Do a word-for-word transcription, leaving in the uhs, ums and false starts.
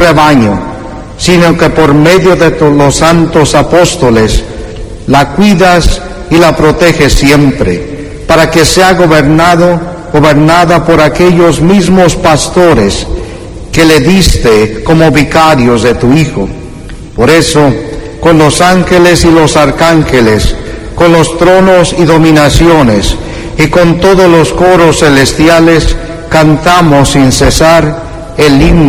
rebaño, sino que por medio de los santos apóstoles la cuidas y la proteges siempre, para que sea gobernado, gobernada por aquellos mismos pastores que le diste como vicarios de tu Hijo. Por eso, con los ángeles y los arcángeles, con los tronos y dominaciones, y con todos los coros celestiales, cantamos sin cesar el himno